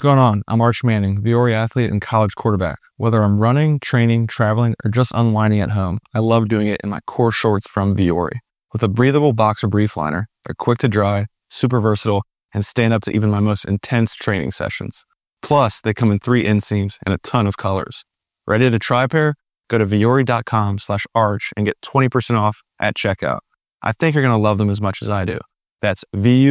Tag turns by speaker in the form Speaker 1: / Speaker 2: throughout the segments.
Speaker 1: going on? I'm Arch Manning, Viore athlete and college quarterback. Whether I'm running, training, traveling, or just unwinding at home, I love doing it in my core shorts from Viore. With a breathable boxer brief liner, they're quick to dry, super versatile, and stand up to even my most intense training sessions. Plus, they come in 3 inseams and a ton of colors. Ready to try a pair? Go to viore.com/arch and get 20% off at checkout. I think you're going to love them as much as I do. That's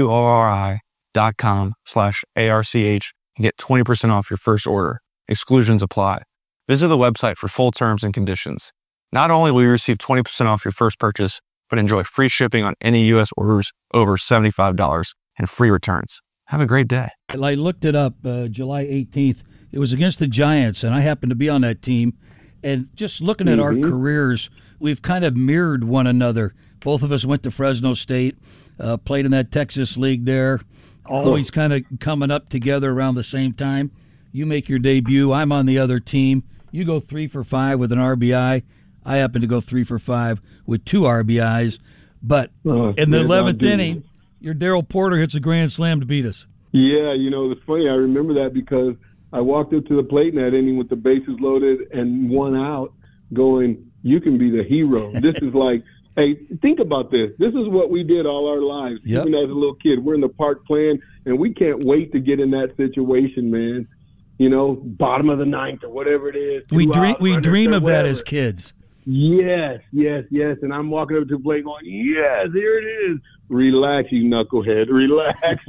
Speaker 1: VUORI.com/ARCH and get 20% off your first order. Exclusions apply. Visit the website for full terms and conditions. Not only will you receive 20% off your first purchase, but enjoy free shipping on any U.S. orders over $75 and free returns. Have a great day.
Speaker 2: I looked it up, July 18th. It was against the Giants, and I happened to be on that team. And just looking at our careers, we've kind of mirrored one another. Both of us went to Fresno State, played in that Texas league there, always kind of coming up together around the same time. You make your debut. I'm on the other team. You go 3 for 5 with an RBI. I happen to go 3 for 5 with 2 RBIs. But in the 11th inning, your Daryl Porter hits a grand slam to beat us.
Speaker 3: Yeah, it's funny. I remember that because I walked up to the plate in that inning with the bases loaded and 1 out going, you can be the hero. This is like, hey, think about this. This is what we did all our lives, even as a little kid. We're in the park playing, and we can't wait to get in that situation, man. Bottom of the 9th or whatever it is.
Speaker 2: We dream of that as kids.
Speaker 3: Yes. And I'm walking up to the plate going, yes, here it is. Relax, you knucklehead. Relax.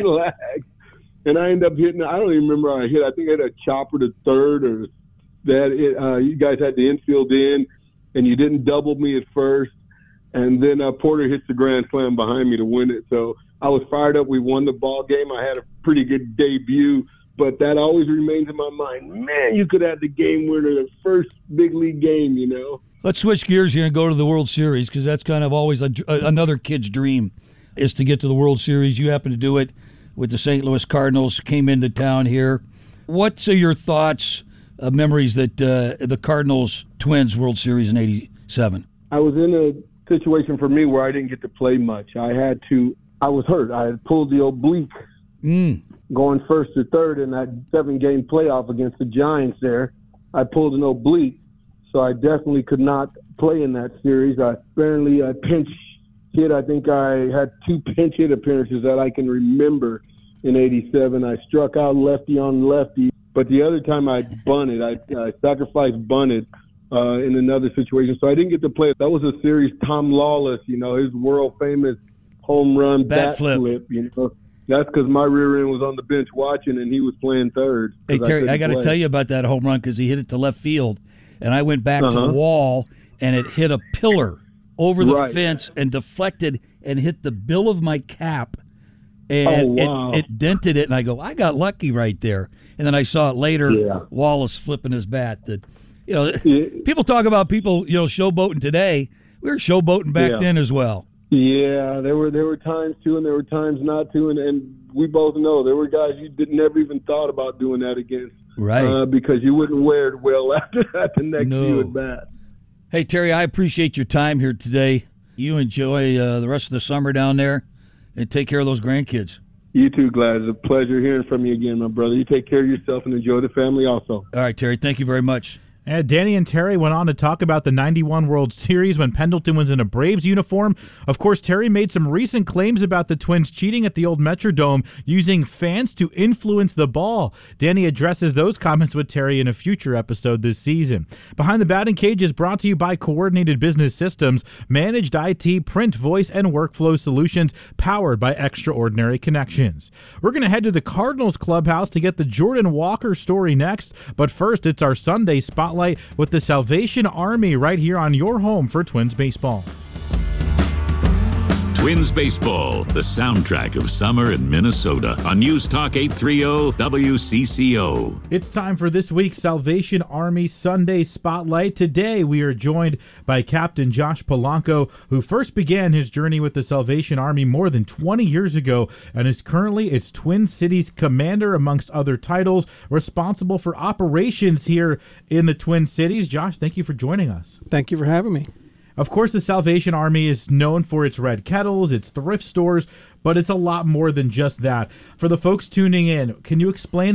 Speaker 3: And I end up hitting, I don't even remember how I hit. I think I hit a chopper to third or that. You guys had the infield in, and you didn't double me at first. And then Porter hits the grand slam behind me to win it. So I was fired up. We won the ball game. I had a pretty good debut. But that always remains in my mind. Man, you could have the game winner, the first big league game,
Speaker 2: Let's switch gears here and go to the World Series because that's kind of always another kid's dream is to get to the World Series. You happen to do it with the St. Louis Cardinals, came into town here. What's your thoughts, memories that the Cardinals-Twins World Series in '87?
Speaker 3: I was in a situation for me where I didn't get to play much. I was hurt. I had pulled the oblique. Going first to third in that 7-game playoff against the Giants there. I pulled an oblique, so I definitely could not play in that series. I pinch hit. I think I had 2 pinch hit appearances that I can remember in '87. I struck out lefty on lefty, but the other time I bunted. I sacrificed bunted in another situation, so I didn't get to play. That was a series Tom Lawless, his world-famous home run bat flip, That's because my rear end was on the bench watching, and he was playing third.
Speaker 2: Hey, Terry, I got to tell you about that home run because he hit it to left field, and I went back to the wall, and it hit a pillar over the fence and deflected and hit the bill of my cap, and it dented it, and I go, I got lucky right there. And then I saw it later, Wallace flipping his bat. That people talk about people, showboating today. We were showboating back then as well.
Speaker 3: Yeah, there were times to, and there were times not to, and we both know there were guys you never even thought about doing that against,
Speaker 2: right?
Speaker 3: Because you wouldn't wear it well after the next few at bat.
Speaker 2: Hey Terry, I appreciate your time here today. You enjoy the rest of the summer down there, and take care of those grandkids.
Speaker 3: You too, Glad. It's a pleasure hearing from you again, my brother. You take care of yourself and enjoy the family also.
Speaker 2: All right, Terry. Thank you very much.
Speaker 4: And Danny and Terry went on to talk about the '91 World Series when Pendleton was in a Braves uniform. Of course, Terry made some recent claims about the Twins cheating at the old Metrodome, using fans to influence the ball. Danny addresses those comments with Terry in a future episode this season. Behind the Batting Cage is brought to you by Coordinated Business Systems, managed IT, print, voice, and workflow solutions powered by Extraordinary Connections. We're going to head to the Cardinals clubhouse to get the Jordan Walker story next, but first, it's our Sunday Spotlight with the Salvation Army right here on your home for Twins baseball.
Speaker 5: Twins baseball, the soundtrack of summer in Minnesota on News Talk 830 WCCO.
Speaker 4: It's time for this week's Salvation Army Sunday Spotlight. Today we are joined by Captain Josh Polanco, who first began his journey with the Salvation Army more than 20 years ago and is currently its Twin Cities commander, amongst other titles, responsible for operations here in the Twin Cities. Josh, thank you for joining us.
Speaker 6: Thank you for having me.
Speaker 4: Of course, the Salvation Army is known for its red kettles, its thrift stores, but it's a lot more than just that. For the folks tuning in, can you explain